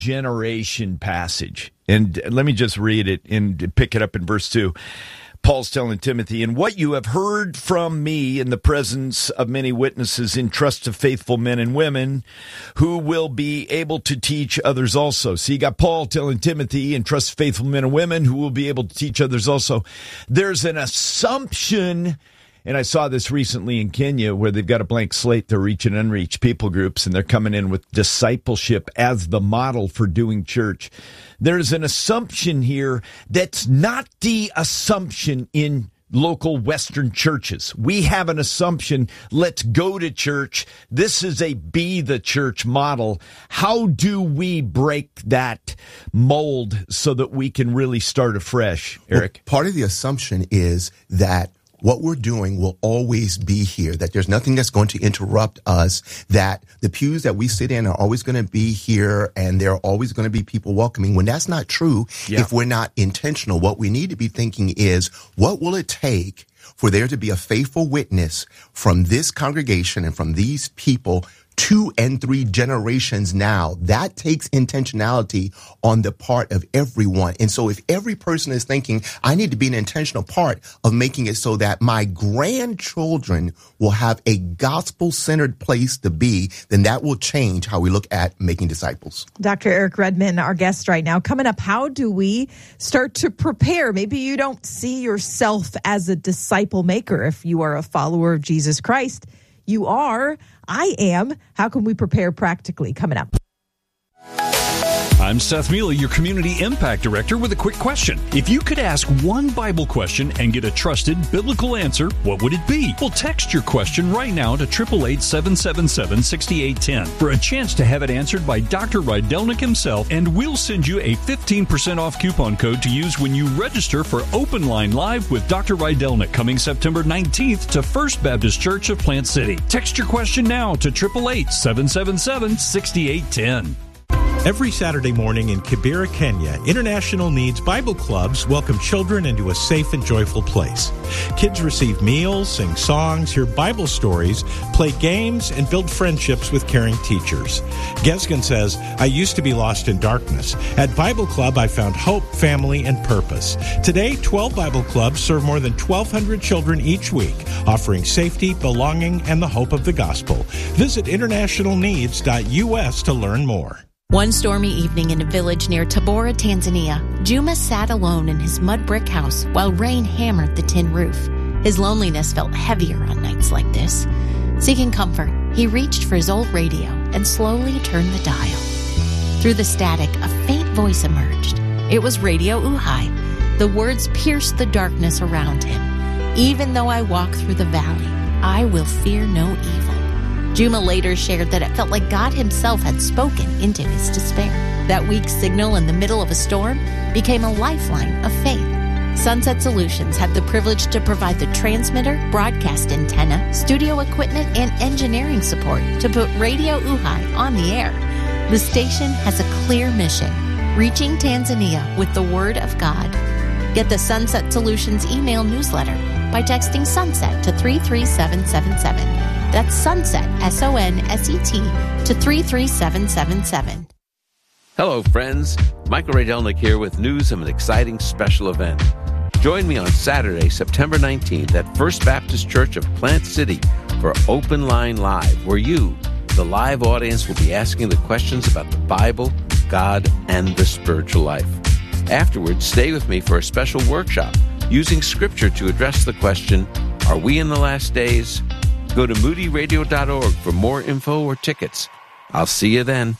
generation passage. And let me just read it and pick it up in verse 2. Paul's telling Timothy, "And what you have heard from me in the presence of many witnesses, entrust to faithful men and women who will be able to teach others also." So you got Paul telling Timothy, entrust to faithful men and women who will be able to teach others also. There's an assumption, and I saw this recently in Kenya, where they've got a blank slate to reach and unreached people groups, and they're coming in with discipleship as the model for doing church. There's an assumption here that's not the assumption in local Western churches. We have an assumption, let's go to church. This is a be the church model. How do we break that mold so that we can really start afresh, Eric? Well, part of the assumption is that what we're doing will always be here, that there's nothing that's going to interrupt us, that the pews that we sit in are always going to be here, and there are always going to be people welcoming. When that's not true, if we're not intentional, what we need to be thinking is, what will it take for there to be a faithful witness from this congregation and from these people 2 and 3 generations now? That takes intentionality on the part of everyone. And so if every person is thinking, I need to be an intentional part of making it so that my grandchildren will have a gospel-centered place to be, then that will change how we look at making disciples. Dr. Eric Redman, our guest right now. Coming up, how do we start to prepare? Maybe you don't see yourself as a disciple maker if you are a follower of Jesus Christ. You are. I am. How can we prepare practically? Coming up. I'm Seth Mealy, your Community Impact Director, with a quick question. If you could ask one Bible question and get a trusted biblical answer, what would it be? Well, text your question right now to 888-777-6810 for a chance to have it answered by Dr. Rydelnik himself, and we'll send you a 15% off coupon code to use when you register for Open Line Live with Dr. Rydelnik coming September 19th to First Baptist Church of Plant City. Text your question now to 888-777-6810. Every Saturday morning in Kibera, Kenya, International Needs Bible Clubs welcome children into a safe and joyful place. Kids receive meals, sing songs, hear Bible stories, play games, and build friendships with caring teachers. Gesgen says, I used to be lost in darkness. At Bible Club, I found hope, family, and purpose. Today, 12 Bible Clubs serve more than 1,200 children each week, offering safety, belonging, and the hope of the gospel. Visit internationalneeds.us to learn more. One stormy evening in a village near Tabora, Tanzania, Juma sat alone in his mud brick house while rain hammered the tin roof. His loneliness felt heavier on nights like this. Seeking comfort, he reached for his old radio and slowly turned the dial. Through the static, a faint voice emerged. It was Radio Uhai. The words pierced the darkness around him. Even though I walk through the valley, I will fear no evil. Juma later shared that it felt like God himself had spoken into his despair. That weak signal in the middle of a storm became a lifeline of faith. Sunset Solutions had the privilege to provide the transmitter, broadcast antenna, studio equipment, and engineering support to put Radio Uhai on the air. The station has a clear mission, reaching Tanzania with the Word of God. Get the Sunset Solutions email newsletter by texting SUNSET to 33777. That's SUNSET, S-O-N-S-E-T, to 33777. Hello, friends. Michael Rydelnik here with news of an exciting special event. Join me on Saturday, September 19th at First Baptist Church of Plant City for Open Line Live, where you, the live audience, will be asking the questions about the Bible, God, and the spiritual life. Afterwards, stay with me for a special workshop using Scripture to address the question, are we in the last days? Go to moodyradio.org for more info or tickets. I'll see you then.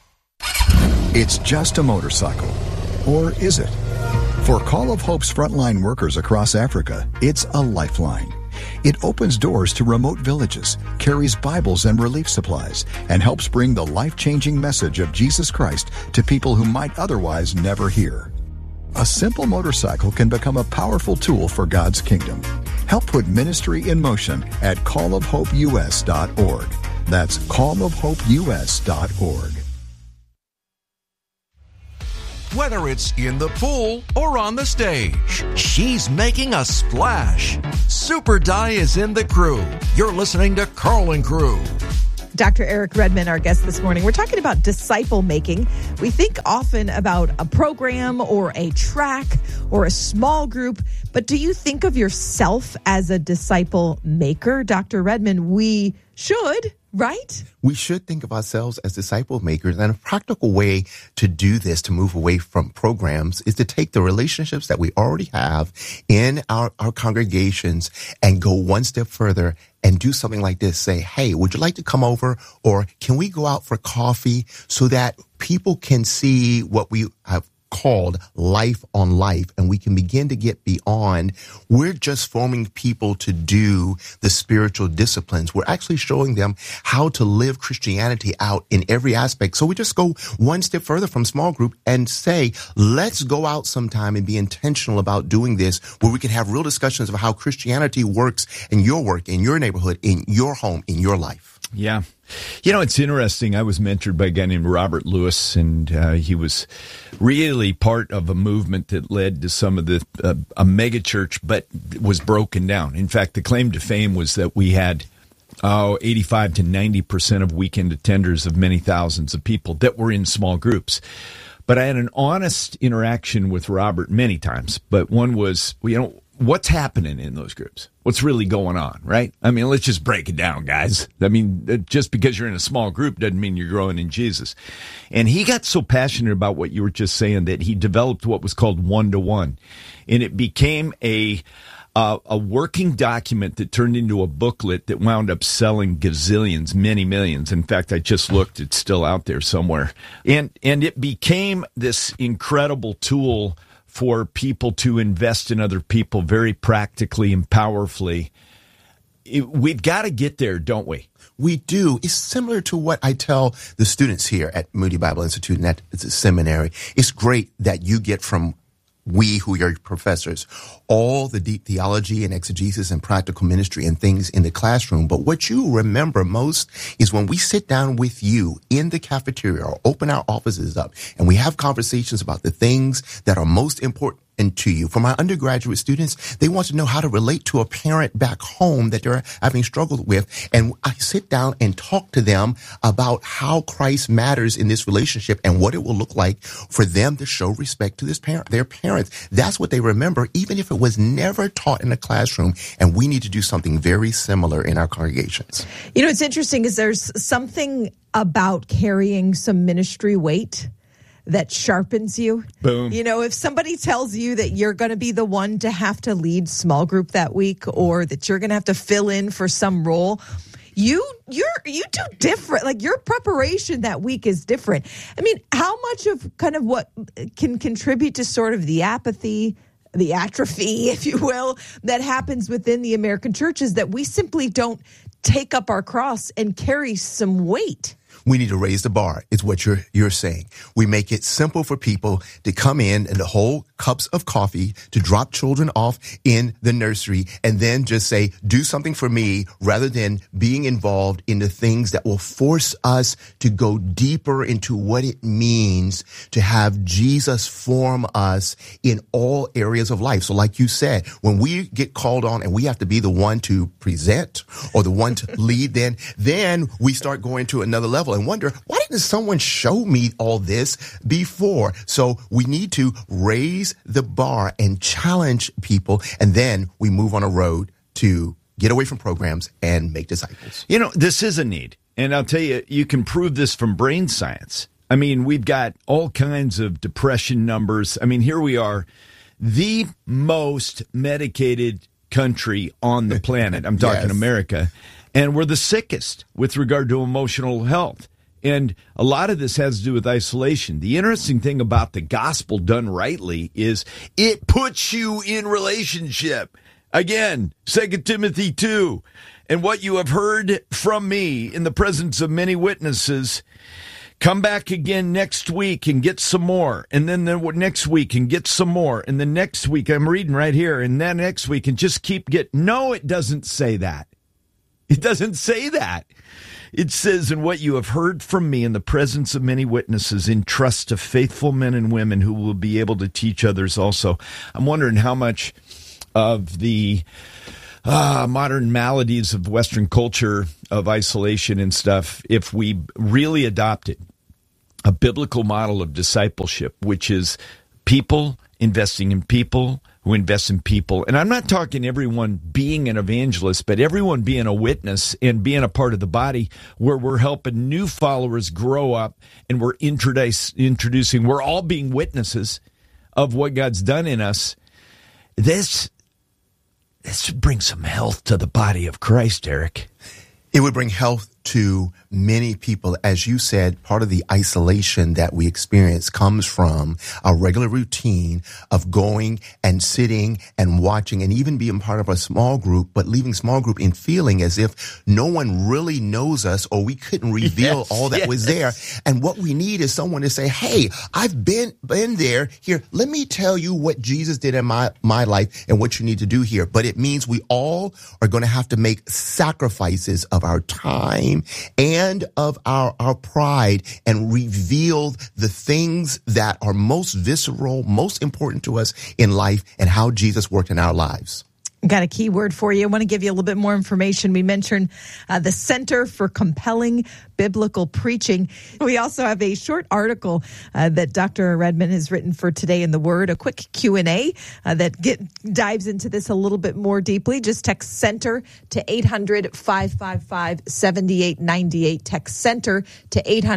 It's just a motorcycle. Or is it? For Call of Hope's frontline workers across Africa, it's a lifeline. It opens doors to remote villages, carries Bibles and relief supplies, and helps bring the life-changing message of Jesus Christ to people who might otherwise never hear. A simple motorcycle can become a powerful tool for God's kingdom. Help put ministry in motion at callofhopeus.org. That's callofhopeus.org. Whether it's in the pool or on the stage, she's making a splash. Super Di is in the crew. You're listening to Carl and Crew. Dr. Eric Redmond, our guest this morning. We're talking about disciple making. We think often about a program or a track or a small group, but do you think of yourself as a disciple maker? Dr. Redmond, we should, right? We should think of ourselves as disciple makers. And a practical way to do this, to move away from programs, is to take the relationships that we already have in our congregations and go one step further and do something like this. Say, hey, would you like to come over? Or can we go out for coffee so that people can see what we have called life on life, and we can begin to get beyond. We're just forming people to do the spiritual disciplines. We're actually showing them how to live Christianity out in every aspect. So we just go one step further from small group and say, let's go out sometime and be intentional about doing this, where we can have real discussions of how Christianity works in your work, in your neighborhood, in your home, in your life. Yeah. You know, it's interesting. I was mentored by a guy named Robert Lewis, and he was really part of a movement that led to some of the a mega church, but was broken down. In fact, the claim to fame was that we had 85 to 90% of weekend attenders of many thousands of people that were in small groups. But I had an honest interaction with Robert many times. But one was, what's happening in those groups? What's really going on, right? I mean, let's just break it down, guys. I mean, just because you're in a small group doesn't mean you're growing in Jesus. And he got so passionate about what you were just saying that he developed what was called one-to-one. And it became a working document that turned into a booklet that wound up selling gazillions, many millions. In fact, I just looked, it's still out there somewhere. And it became this incredible tool for people to invest in other people very practically and powerfully. We've got to get there, don't we? We do. It's similar to what I tell the students here at Moody Bible Institute, and it's a seminary. It's great that you get from we who are your professors all the deep theology and exegesis and practical ministry and things in the classroom. But what you remember most is when we sit down with you in the cafeteria or open our offices up and we have conversations about the things that are most important to you. For my undergraduate students, they want to know how to relate to a parent back home that they're having struggled with. And I sit down and talk to them about how Christ matters in this relationship and what it will look like for them to show respect to their parents. That's what they remember, even if it was never taught in a classroom. And we need to do something very similar in our congregations. You know, it's interesting is there's something about carrying some ministry weight that sharpens you. Boom. You know, if somebody tells you that you're going to be the one to have to lead small group that week, or that you're going to have to fill in for some role, you do different. Like, your preparation that week is different. I mean, how much of kind of what can contribute to sort of the apathy, the atrophy, if you will, that happens within the American church is that we simply don't take up our cross and carry some weight. We need to raise the bar, is what you're saying. We make it simple for people to come in and to hold cups of coffee, to drop children off in the nursery, and then just say, do something for me, rather than being involved in the things that will force us to go deeper into what it means to have Jesus form us in all areas of life. So like you said, when we get called on and we have to be the one to present or the one to lead, then we start going to another level and wonder, why didn't someone show me all this before? So we need to raise the bar and challenge people, and then we move on a road to get away from programs and make disciples. You know, this is a need. And I'll tell you, you can prove this from brain science. I mean, we've got all kinds of depression numbers. I mean, here we are, the most medicated country on the planet. I'm talking Yes. America. And we're the sickest with regard to emotional health. And a lot of this has to do with isolation. The interesting thing about the gospel done rightly is it puts you in relationship. Again, 2 Timothy 2. And what you have heard from me in the presence of many witnesses, come back again next week and get some more. And then the next week and get some more. And the next week, I'm reading right here, and then next week, and just keep getting. No, it doesn't say that. It doesn't say that. It says, and what you have heard from me in the presence of many witnesses, entrust to faithful men and women who will be able to teach others also. I'm wondering how much of the modern maladies of Western culture, of isolation and stuff, if we really adopted a biblical model of discipleship, which is people investing in people who invest in people. And I'm not talking everyone being an evangelist, but everyone being a witness and being a part of the body, where we're helping new followers grow up, and we're introducing, we're all being witnesses of what God's done in us. This would bring some health to the body of Christ, Eric. It would bring health to many people. As you said, part of the isolation that we experience comes from a regular routine of going and sitting and watching and even being part of a small group, but leaving small group and feeling as if no one really knows us, or we couldn't reveal all that was there. And what we need is someone to say, hey, I've been there. Here, let me tell you what Jesus did in my life and what you need to do here. But it means we all are going to have to make sacrifices of our time and of our pride, and reveal the things that are most visceral, most important to us in life, and how Jesus worked in our lives. Got a key word for you. I want to give you a little bit more information. We mentioned the Center for Compelling Biblical Preaching. We also have a short article that Dr. Redmond has written for Today in the Word, a quick Q&A that dives into this a little bit more deeply. Just text CENTER to 800-555-7898. Text CENTER to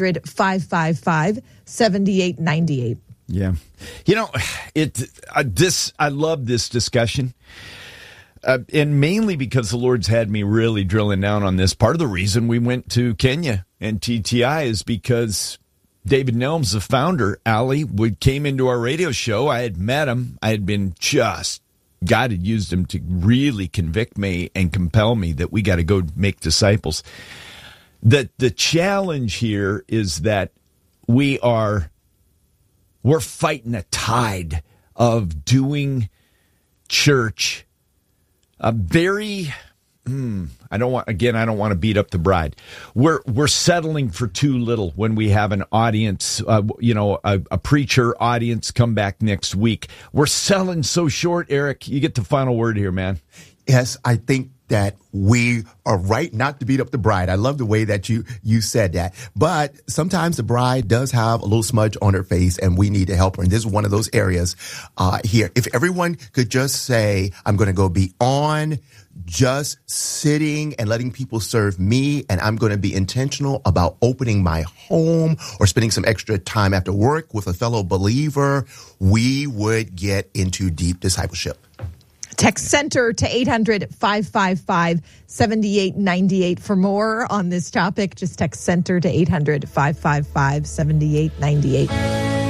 800-555-7898. Yeah. You know, I love this discussion. And mainly because the Lord's had me really drilling down on this. Part of the reason we went to Kenya and TTI is because David Nelms, the founder, Ali, came into our radio show. I had met him. I had been God had used him to really convict me and compel me that we got to go make disciples. The challenge here is that we're fighting a tide of doing church. I don't want to beat up the bride. We're settling for too little when we have an audience, a preacher audience come back next week. We're selling so short. Eric, you get the final word here, man. Yes, I think that we are right not to beat up the bride. I love the way that you said that. But sometimes the bride does have a little smudge on her face, and we need to help her. And this is one of those areas here. If everyone could just say, I'm going to go beyond just sitting and letting people serve me, and I'm going to be intentional about opening my home or spending some extra time after work with a fellow believer, we would get into deep discipleship. Text CENTER to 800-555-7898 for more on this topic. Just text CENTER to 800-555-7898.